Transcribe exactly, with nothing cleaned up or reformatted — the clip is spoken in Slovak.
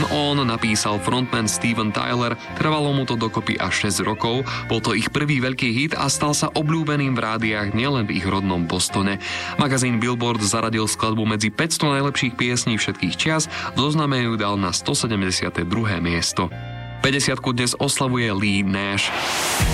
I'm On napísal frontman Steven Tyler, trvalo mu to dokopy až šesť rokov, bol to ich prvý veľký hit a stal sa obľúbeným v rádiách nielen v ich rodnom Bostone. Magazín Billboard zaradil skladbu medzi päťsto najlepších piesní všetkých čias, v zozname ju dal na stosedemdesiate druhé miesto. päťdesiatku dnes oslavuje Lee Nash.